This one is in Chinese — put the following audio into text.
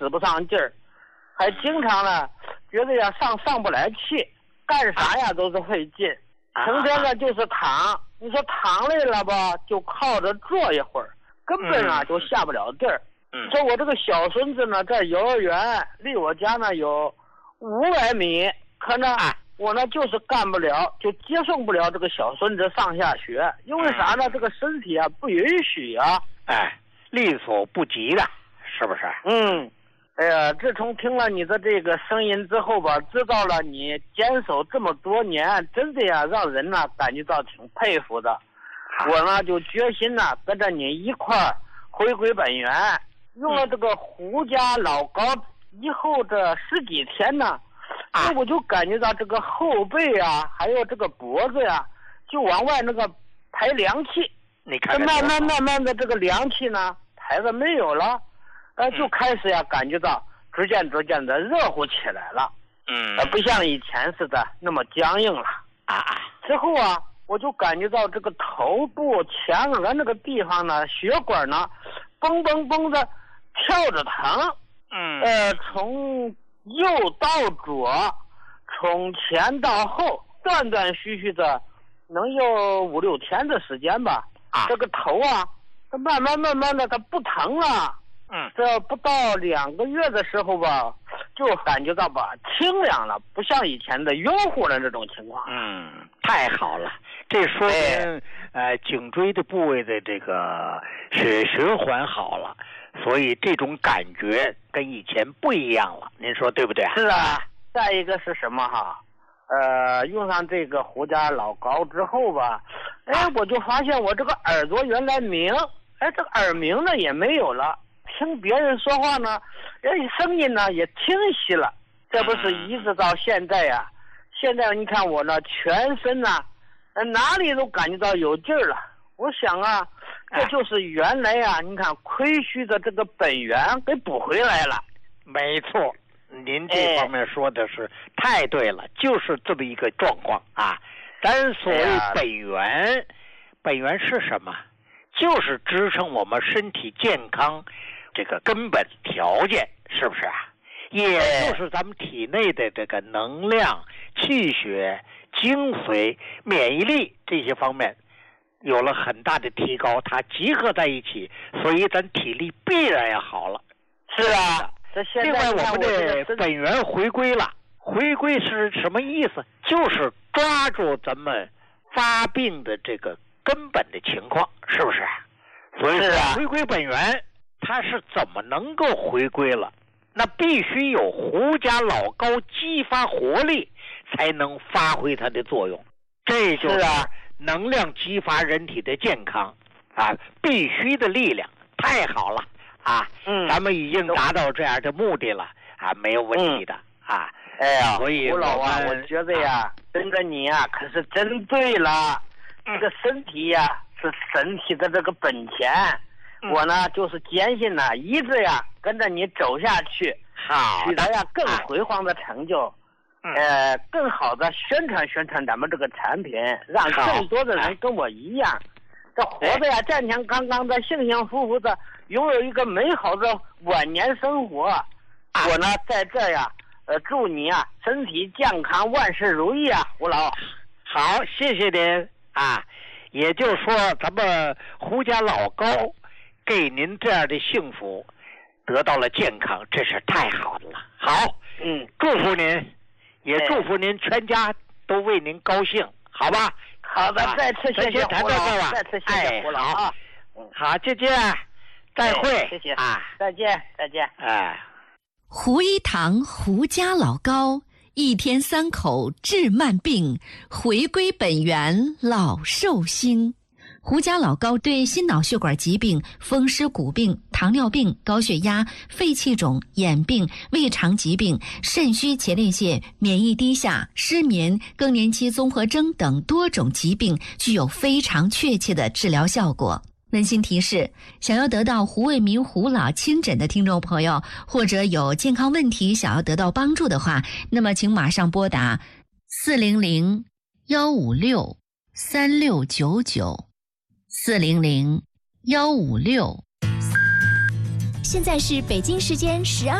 使不上劲儿，还经常呢觉得呀上不来气，干啥呀都是费劲，成天呢就是躺。你说躺累了吧，就靠着坐一会儿，根本啊就下不了地儿。说我这个小孙子呢，在幼儿园离我家呢有500米，可呢我呢就是干不了，就接送不了这个小孙子上下学，因为啥呢？这个身体啊不允许啊。 力所不及的，是不是？ 哎呀，自从听了你的这个声音之后吧，知道了你坚守这么多年，真的呀，让人呢感觉到挺佩服的。我呢就决心呢跟着你一块儿回归本源，用了这个胡家老膏以后这10几天呢，我就感觉到这个后背啊，还有这个脖子呀，就往外那个排凉气。 你看， 慢慢的这个凉气呢排的没有了。就开始呀，感觉到逐渐的热乎起来了，不像以前似的那么僵硬了之后啊，我就感觉到这个头部前额那个地方呢，血管呢，蹦的跳着疼，从右到左，从前到后，断续的，能有5、6天的时间吧。这个头啊，它慢慢的，它不疼了。这不到2个月的时候吧，就感觉到吧清凉了，不像以前的晕乎的这种情况。 太好了，这说明颈椎的部位的这个血循环好了，所以这种感觉跟以前不一样了，您说对不对？ 是啊，再一个是什么哈？用上这个胡家老膏之后吧，我就发现我这个耳朵原来鸣，这个耳鸣呢也没有了。听别人说话呢，声音呢也清晰了，这不是一直到现在呀。现在你看我呢，全身呢，哪里都感觉到有劲儿了。我想啊，这就是原来呀，你看亏虚的这个本源给补回来了。 没错，您这方面说的是太对了，就是这么一个状况啊。咱所谓本源是什么？就是支撑我们身体健康这个根本条件，是不是啊？也就是咱们体内的这个能量、气血、精髓、免疫力这些方面有了很大的提高，它集合在一起，所以咱体力必然要好了。 是啊， 另外我们的本源回归了，回归是什么意思？就是抓住咱们发病的这个根本的情况，是不是？所以说回归本源，它是怎么能够回归了？那必须有胡家老膏激发活力，才能发挥它的作用。这就是能量激发人体的健康必须的力量。太好了咱们已经达到这样的目的了没有问题的所以胡老我觉得呀，跟着你呀可是真对了。这个身体呀是身体的这个本钱，我呢就是坚信呢，一直呀跟着你走下去，取得呀更辉煌的成就，更好的宣传咱们这个产品，让更多的人跟我一样，这活着呀健健康康的、幸幸福福的，拥有一个美好的晚年生活。我呢在这呀，祝你啊身体健康，万事如意啊，胡老。 好，谢谢您也就是说，咱们胡家老膏给您这样的幸福，得到了健康，这是太好的了。好，祝福您，也祝福您全家都为您高兴，好吧？ 好的，再次谢谢胡老，再次谢谢胡老好，再见，再会， 谢谢再见。 胡一堂胡家老膏，1天3口治慢病，回归本源老寿星。胡家老膏对心脑血管疾病、风湿骨病、糖尿病、高血压、肺气肿、眼病、胃肠疾病、肾虚前列腺、免疫低下、失眠、更年期综合征等多种疾病具有非常确切的治疗效果。温馨提示，想要得到胡卫民胡老亲诊的听众朋友，或者有健康问题想要得到帮助的话，那么请马上拨打400-156-3699 400-156。 现在是北京时间12